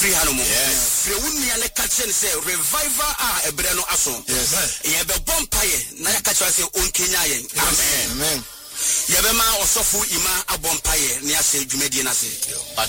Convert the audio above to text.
free hanomo free wunni ane kache say revival ebre no aso ye be bompaye na ya kache say onkenya yen amen ye be ma osofu ima abompaye ne ase dwumadi na se